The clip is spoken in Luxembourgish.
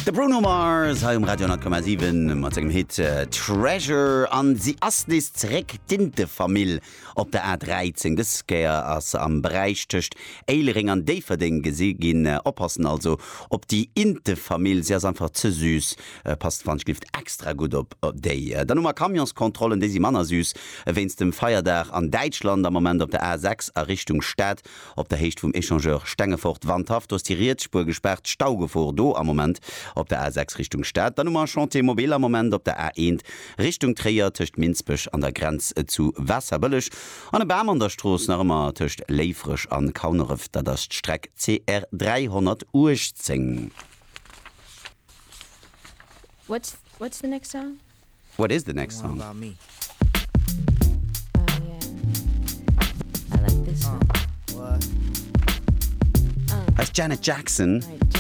Der Bruno Mars ha Radio 10,7 mat engem Hit Treasure an sie asnis zreck dinte Famill op der A13 Geskeier ass am Bereich töcht Eilering an Deverding gese gin oppassen also op die inte Famill sehr einfach ze süß passt van Schrift extra gut op déi. Dann nummer Kamionskontrollen déi Manner süß wenns dem Feierdach an Deutschland am moment op der A6 a Richtung Stadt op der Hecht vum Echangeur Stengefort wandhaft dos die Rietspur gesperrt Staugefor do am moment op der A6 Richtung Stadt, dann nummer Chantier mobiler Moment op der A1 Richtung Trier töcht Minzbech an der Grenz zu Wasserbëllech an Bam an der Stroos nach immer töcht Leifrisch an Kauneref, da das Streck CR 300 Urzing. What's the next song? What is the next song? About me. Oh yeah, I like this one. What? That's Janet Jackson. Right,